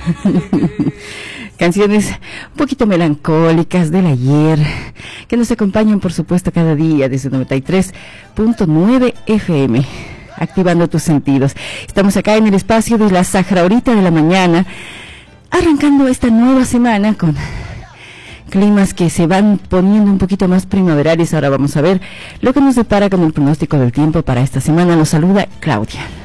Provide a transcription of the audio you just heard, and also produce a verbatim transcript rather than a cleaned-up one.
Canciones un poquito melancólicas del ayer, que nos acompañan, por supuesto, cada día desde noventa y tres punto nueve F M, activando tus sentidos. Estamos acá en el espacio de la Sahara Horita de la mañana, arrancando esta nueva semana con climas que se van poniendo un poquito más primaverales. Ahora vamos a ver lo que nos depara con el pronóstico del tiempo para esta semana. Nos saluda Claudia.